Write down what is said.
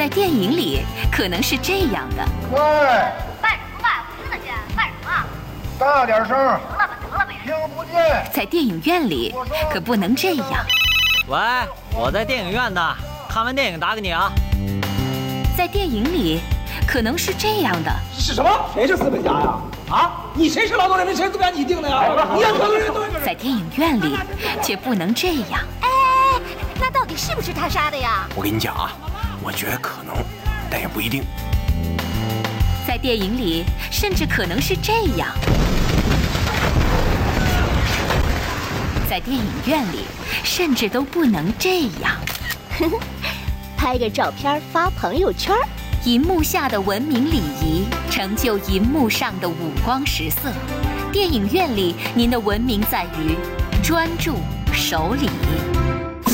在电影里可能是这样的。 喂， 办什么办？我听得见，办什么？ 大点声！ 得了吧， 听不见。 在电影院里可不能这样。 喂，我在电影院呢，看完电影打给你啊。 在电影里可能是这样的。 是什么？谁是资本家呀？啊，你谁是劳动人民？谁资本家？你定的呀？你让劳动人民都在电影院里却不能这样。 哎，那到底是不是他杀的呀？ 我跟你讲啊，我觉得可能，但也不一定。 在电影里甚至可能是这样。在电影院里甚至都不能这样。 拍个照片发朋友圈。 银幕下的文明礼仪，成就银幕上的五光十色。电影院里，您的文明在于专注、守礼。